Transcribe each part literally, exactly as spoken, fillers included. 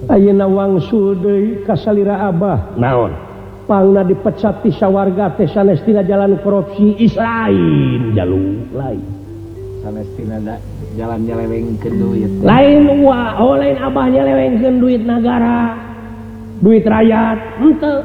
Ayeuna wangsul deui ka salira Abah naon pangna dipecat ti sawarga teh sanes tina jalan korupsi Israil jalur lain sanes tina jalan nyelewengkeun duit lain wa oh lain Abah nyelewengkeun duit negara duit rakyat henteu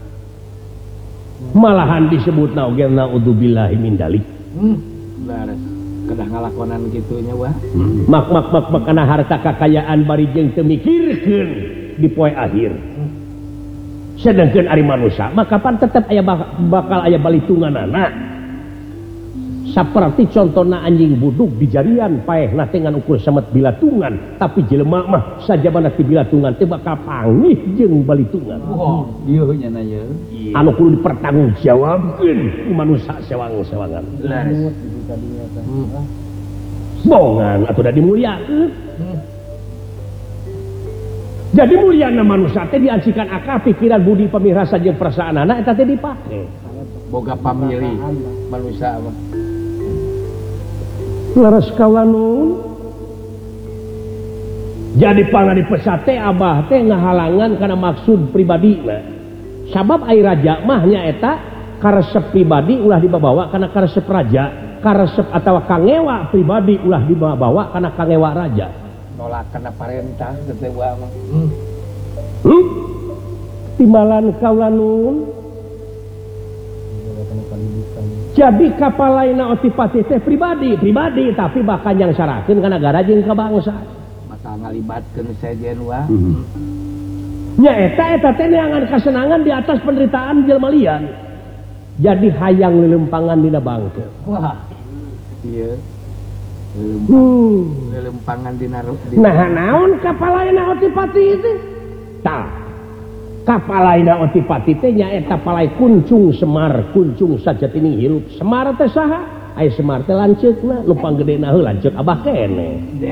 malahan disebutna oge naudzubillahi min dalik hmm laras kedah ngalakonan kitunya wah hmm. mak mak mak mak kana harta kakayaan bari jeung teu mikirkeun di poe akhir hmm. sedangkeun ari manusia maka kapan tetep aya bakal aya balitunganana saperti contohna anjing buduk di jarian paehna teh ngan ukur samet bilatungan tapi jelema mah sajabana ti bilatungan teh bakal pangih jeung balitungan oh ieu nya na ye anu kudu dipertanggungjawabkeun ku manusia sewang-sewangan laras bongan atuh da dimuliakeun hmm. jadi muliana manusia teh diancikan akal pikiran budi pamirasa jeung perasaanana eta teh dipake boga pamilih manusia mah laras kawanun jadi pangna dipecat teh Abah teh ngahalangan kana maksud pribadina sabab ai raja mah nya eta karesep pribadi ulah dibawa kana karesep raja karesep atawa kangewa pribadi ulah dibawa kana kangewa raja nolak kana parentah teh wa mah hmm. hmm? timbalan kawanun jadi kapalaina otipati teh pribadi pribadi tapi bakal yang syarakeun ka negara jeung ka bangsa bakal ngalibatkeun sejen wa hmm. nya eta eta teh neangan kasenangan di atas penderitaan jelema lian jadi hayang lelempangan dina bangke wah ieu lelempangan dina nah naon kapalaina otipati teh tah kapalaina otipati teh nyaeta palai kuncung Semar kuncung sajatining hirup Semar teh saha aya Semar teh lanceukna nu panggedena heuh lanceuk Abah keneh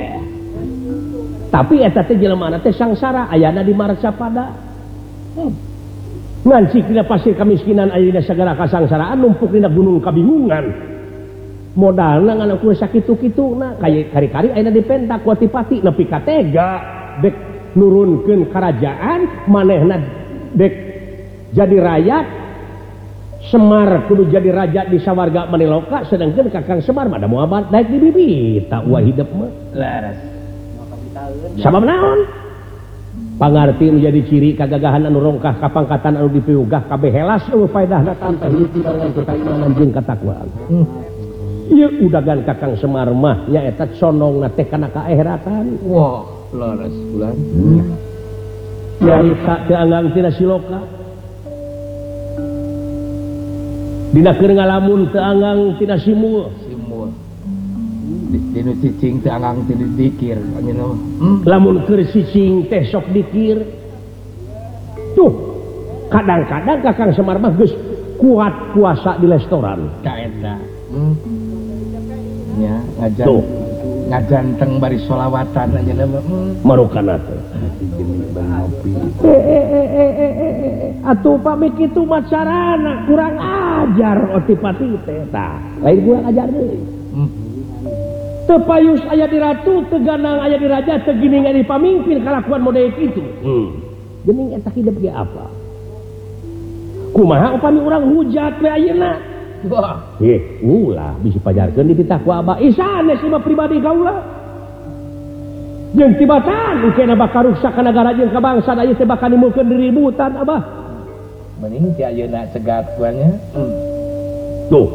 tapi eta teh jelemana teh sangsara ayana di marcapada hmm. ngan cikna pasir kamiskinan aya dina sagala kasangsaraan numpuk dina gunung kabingungan modalna ngan aku sakitu-kituna kaya kari-kari ayeuna dipentak ku otipati nepi ka tega dek nurunkeun kerajaan manehna dek jadi rakyat Semar kudu jadi raja di sawarga Maniloka sedangkeun Kakang Semar mah da moal daek di bibita ulah hidup mah laras sabab naon pangarti nu jadi ciri kagagahan anu rongkah kapangkatan anu dipiugah kabeh helas eueuh faedahna tanpa hiji barengan ketaimnan jeung katakwaan ieu udagan Kakang Semar mah nyaeta condongna teh kana kaakhratan wah laras ulan nyarita teu anggang tina siloka dina keur ngalamun teu anggang tina simul simul dinu cicing teu anggang tina dikir anjeunna lamun keur cicing teh sok dikir tuh kadang-kadang Kakang Semar mah geus kuat puasa di restoran ka eta hmm. nya ngajan tuh ngajanteng bari sholawatan aja nama marukana teh atuh pami kitu mah carana kurang ajar otipati teh tah lain kurang ajar deui teu payus aya di ratu teu ganang aya di raja teu geuning aya di pamimpin kalakuan model kitu hmm. geuning eta hidup ge apa kumaha upami urang hujat we ayeuna wah eh ulah bisi pajarkeun dititah ku Abah isanes imah pribadi kaula jeung tibatan ukena bakal rusak ka nagara jeung ka bangsa da ieu teh bakal nimbulkeun ributan Abah mending ti ayeuna cegat kuanya hmm. tuh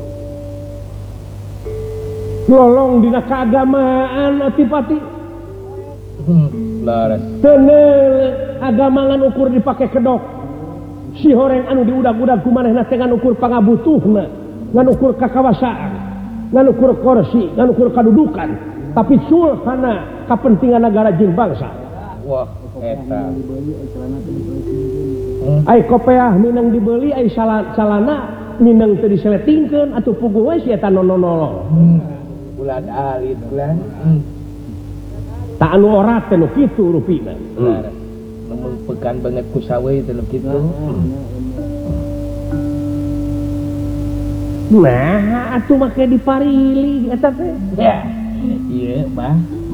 lolong dina keagamaan otipati hmm. laras teuneu agamangan ukur dipake kedok si horeng anu diudag-udag ku manehna teh ngan ukur pangabutuhna ngan ukur kakawasaan ngan ukur kursi ngan ukur kadudukan tapi sul kana kapentingan negara jeung bangsa wah eta ai kopeah minang dibeli ai salana minang teu diseletingkeun atuh puguh we si eta nono-nolong bulan alit bulan hmm. tak anu orat teh nu kitu rupina hmm. mempekan banget ku sawe teh kitu nah atuh make diparili eta teh ya ieu mah